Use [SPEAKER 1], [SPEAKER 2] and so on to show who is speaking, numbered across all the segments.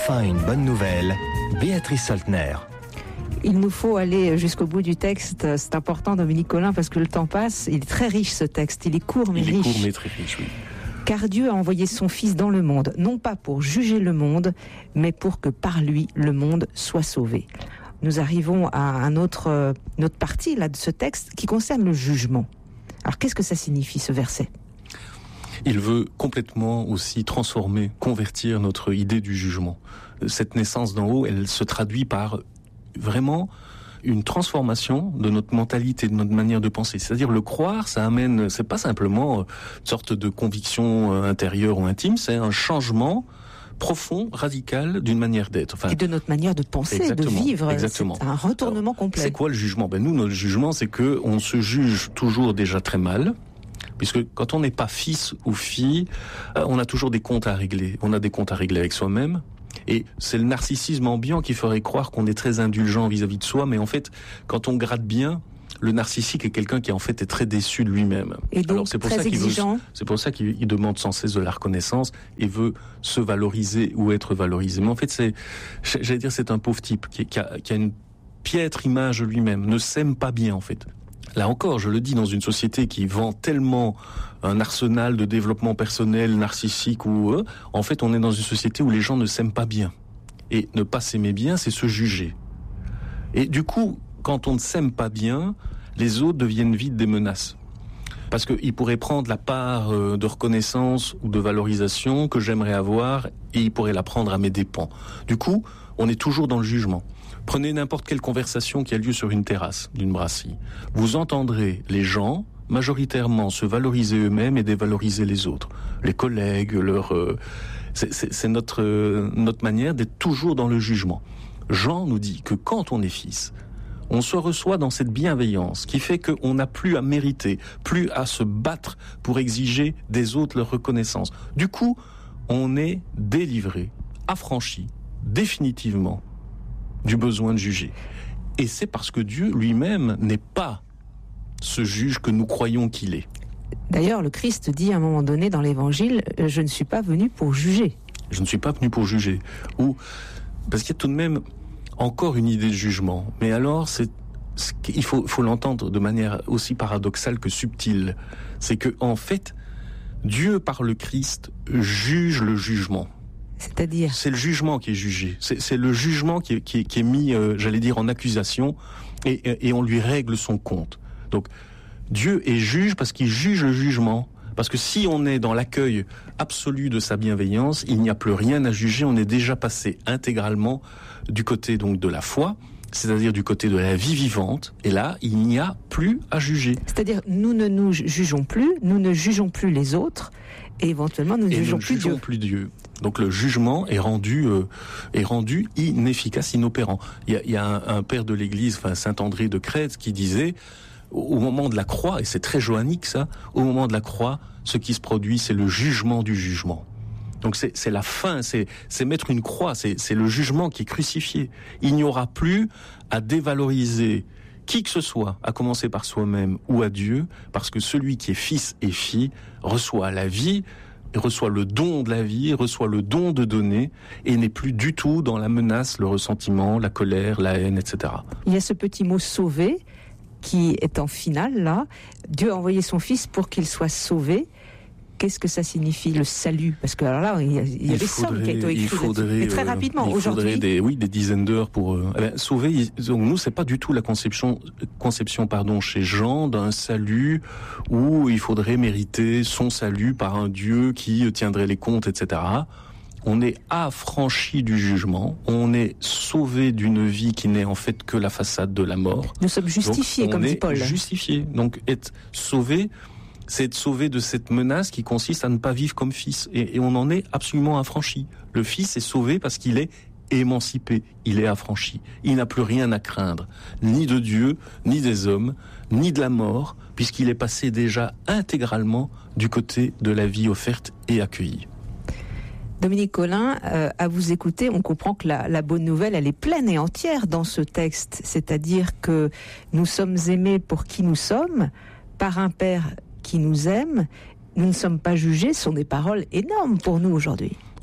[SPEAKER 1] Enfin une bonne nouvelle, Béatrice Soltner.
[SPEAKER 2] Il nous faut aller jusqu'au bout du texte. C'est important, Dominique Collin, parce que le temps passe. Il est très riche, ce texte. Il est court, mais riche.
[SPEAKER 3] Il est court, mais très riche, oui.
[SPEAKER 2] Car Dieu a envoyé son Fils dans le monde, non pas pour juger le monde, mais pour que par lui, le monde soit sauvé. Nous arrivons à notre partie là, de ce texte qui concerne le jugement. Alors, qu'est-ce que ça signifie, ce verset ?
[SPEAKER 3] Il veut complètement aussi transformer, convertir notre idée du jugement. Cette naissance d'en haut, elle se traduit par vraiment une transformation de notre mentalité, de notre manière de penser. C'est-à-dire le croire, ça amène, c'est pas simplement une sorte de conviction intérieure ou intime, c'est un changement profond, radical d'une manière d'être. Enfin,
[SPEAKER 2] et de notre manière de penser, de vivre. Exactement. C'est un retournement complet.
[SPEAKER 3] C'est quoi le jugement ? Nous, notre jugement, c'est que on se juge toujours déjà très mal. Puisque quand on n'est pas fils ou fille, on a toujours des comptes à régler. On a des comptes à régler avec soi-même. Et c'est le narcissisme ambiant qui ferait croire qu'on est très indulgent vis-à-vis de soi. Mais en fait, quand on gratte bien, le narcissique est quelqu'un qui en fait est très déçu de lui-même.
[SPEAKER 2] Et donc, alors, c'est pour ça exigeant.
[SPEAKER 3] C'est pour ça qu'il demande sans cesse de la reconnaissance et veut se valoriser ou être valorisé. Mais en fait, c'est un pauvre type qui a une piètre image de lui-même, ne s'aime pas bien en fait. Là encore, je le dis, dans une société qui vend tellement un arsenal de développement personnel, narcissique en fait, on est dans une société où les gens ne s'aiment pas bien. Et ne pas s'aimer bien, c'est se juger. Et du coup, quand on ne s'aime pas bien, les autres deviennent vite des menaces. Parce qu'ils pourraient prendre la part de reconnaissance ou de valorisation que j'aimerais avoir et ils pourraient la prendre à mes dépens. Du coup, on est toujours dans le jugement. Prenez n'importe quelle conversation qui a lieu sur une terrasse d'une brasserie. Vous entendrez les gens majoritairement se valoriser eux-mêmes et dévaloriser les autres. Les collègues, c'est notre manière d'être toujours dans le jugement. Jean nous dit que quand on est fils, on se reçoit dans cette bienveillance qui fait qu'on n'a plus à mériter, plus à se battre pour exiger des autres leur reconnaissance. Du coup, on est délivré, affranchi, définitivement, du besoin de juger. Et c'est parce que Dieu lui-même n'est pas ce juge que nous croyons qu'il est.
[SPEAKER 2] D'ailleurs, le Christ dit à un moment donné dans l'Évangile, « Je ne suis pas venu pour juger ».
[SPEAKER 3] Je ne suis pas venu pour juger. Parce qu'il y a tout de même encore une idée de jugement. Mais alors, il faut l'entendre de manière aussi paradoxale que subtile. C'est que, en fait, Dieu, par le Christ, juge le jugement.
[SPEAKER 2] C'est-à-dire ?
[SPEAKER 3] C'est le jugement qui est jugé. C'est le jugement qui est mis, j'allais dire, en accusation et on lui règle son compte. Donc, Dieu est juge parce qu'il juge le jugement. Parce que si on est dans l'accueil absolu de sa bienveillance, il n'y a plus rien à juger. On est déjà passé intégralement du côté donc de la foi, c'est-à-dire du côté de la vie vivante. Et là, il n'y a plus à juger.
[SPEAKER 2] C'est-à-dire, nous ne nous jugeons plus, nous ne jugeons plus les autres, et éventuellement, nous ne jugeons plus
[SPEAKER 3] Dieu. Donc le jugement est rendu inefficace, inopérant. Il y a un père de l'Église, Saint André de Crète, qui disait, au moment de la croix, et c'est très johannique ça, au moment de la croix, ce qui se produit, c'est le jugement du jugement. Donc c'est la fin, c'est mettre une croix, c'est le jugement qui est crucifié. Il n'y aura plus à dévaloriser qui que ce soit, à commencer par soi-même ou à Dieu, parce que celui qui est fils et fille reçoit la vie, reçoit le don de la vie, reçoit le don de donner, et n'est plus du tout dans la menace, le ressentiment, la colère, la haine, etc.
[SPEAKER 2] Il y a ce petit mot « sauver » qui est en finale, là. Dieu a envoyé son Fils pour qu'il soit sauvé. Qu'est-ce que ça signifie, le salut ? Parce que alors là, il y a des sommes qui ont été écrites. Et très rapidement, aujourd'hui.
[SPEAKER 3] Il faudrait des dizaines d'heures pour sauver. Donc nous, c'est pas du tout la conception chez Jean d'un salut où il faudrait mériter son salut par un Dieu qui tiendrait les comptes, etc. On est affranchi du jugement, on est sauvé d'une vie qui n'est en fait que la façade de la mort.
[SPEAKER 2] Nous sommes justifiés, comme dit Paul.
[SPEAKER 3] On est justifiés. Donc être sauvé, c'est être sauvé de cette menace qui consiste à ne pas vivre comme fils. Et on en est absolument affranchi. Le fils est sauvé parce qu'il est émancipé, il est affranchi. Il n'a plus rien à craindre, ni de Dieu, ni des hommes, ni de la mort, puisqu'il est passé déjà intégralement du côté de la vie offerte et accueillie.
[SPEAKER 2] Dominique Collin, à vous écouter, on comprend que la bonne nouvelle, elle est pleine et entière dans ce texte. C'est-à-dire que nous sommes aimés pour qui nous sommes, par un Père qui nous aime. Nous ne sommes pas jugés, ce sont des paroles énormes pour nous aujourd'hui.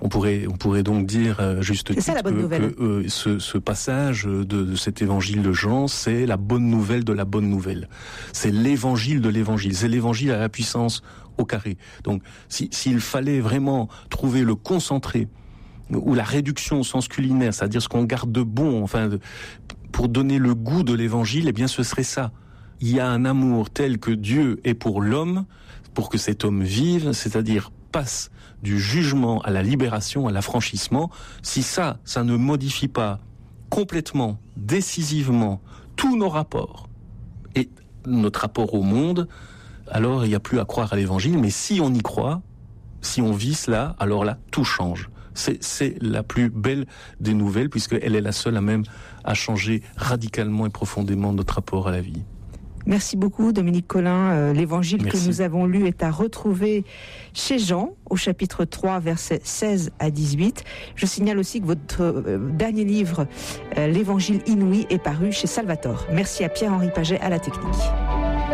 [SPEAKER 3] On pourrait donc dire juste titre que ce passage de cet évangile de Jean, c'est la bonne nouvelle de la bonne nouvelle. C'est l'évangile de l'évangile. C'est l'évangile à la puissance au carré. Donc, s'il fallait vraiment trouver le concentré ou la réduction au sens culinaire, c'est-à-dire ce qu'on garde de bon, pour donner le goût de l'évangile, eh bien, ce serait ça. Il y a un amour tel que Dieu est pour l'homme, pour que cet homme vive, c'est-à-dire passe du jugement à la libération, à l'affranchissement. Si ça ne modifie pas complètement, décisivement, tous nos rapports et notre rapport au monde, alors il n'y a plus à croire à l'évangile. Mais si on y croit, si on vit cela, alors là, tout change. C'est la plus belle des nouvelles, puisqu'elle est la seule à même à changer radicalement et profondément notre rapport à la vie.
[SPEAKER 2] Merci beaucoup Dominique Collin. L'évangile que nous avons lu est à retrouver chez Jean, au chapitre 3, versets 16 à 18. Je signale aussi que votre dernier livre, L'évangile inouï, est paru chez Salvatore. Merci à Pierre-Henri Paget à la technique.